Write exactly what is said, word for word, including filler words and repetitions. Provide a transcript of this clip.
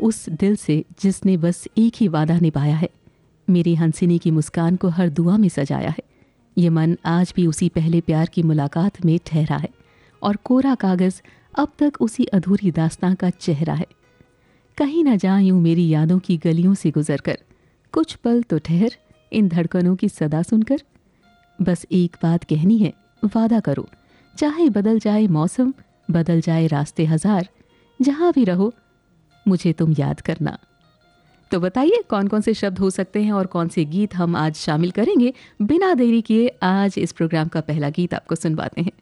उस दिल से जिसने बस एक ही वादा निभाया है, मेरी हंसिनी की मुस्कान को हर दुआ में सजाया है। ये मन आज भी उसी पहले प्यार की मुलाकात में ठहरा है और कोरा कागज अब तक उसी अधूरी दास्तां का चेहरा है। कहीं ना जा यूं मेरी यादों की गलियों से गुजर कर, कुछ पल तो ठहर इन धड़कनों की सदा सुनकर। बस एक बात कहनी है, वादा करो, चाहे बदल जाए मौसम, बदल जाए रास्ते हजार, जहां भी रहो मुझे तुम याद करना। तो बताइए कौन कौन से शब्द हो सकते हैं और कौन से गीत हम आज शामिल करेंगे। बिना देरी किए आज इस प्रोग्राम का पहला गीत आपको सुनवाते हैं।